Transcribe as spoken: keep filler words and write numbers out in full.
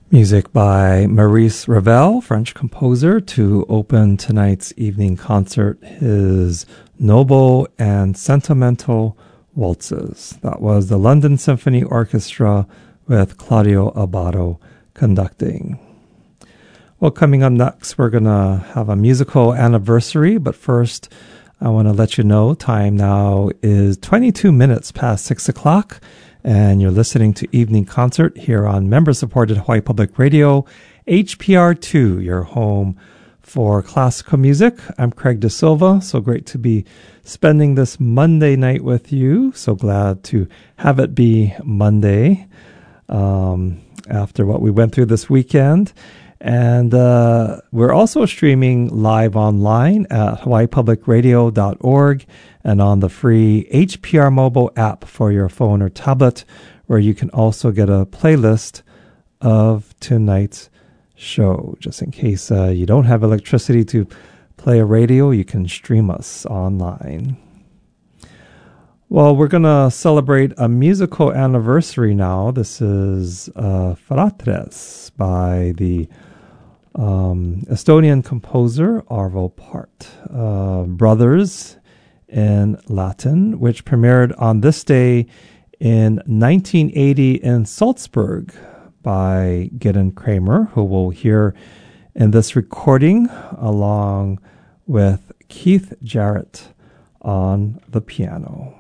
Music by Maurice Ravel, French composer, to open tonight's evening concert, his Noble and Sentimental Waltzes. That was the London Symphony Orchestra with Claudio Abbado conducting. Well, coming up next, we're going to have a musical anniversary, but first, I want to let you know time now is twenty-two minutes past six o'clock. And you're listening to Evening Concert here on member-supported Hawaii Public Radio, H P R two, your home for classical music. I'm Craig De Silva. So great to be spending this Monday night with you. So glad to have it be Monday um, after what we went through this weekend. And uh, we're also streaming live online at hawaii public radio dot org and on the free H P R mobile app for your phone or tablet, where you can also get a playlist of tonight's show. Just in case uh, you don't have electricity to play a radio, you can stream us online. Well, we're going to celebrate a musical anniversary now. This is uh, Fratres by the Um, Estonian composer Arvo Pärt, uh, Brothers in Latin, which premiered on this day in nineteen eighty in Salzburg by Gideon Kramer, who we'll hear in this recording along with Keith Jarrett on the piano.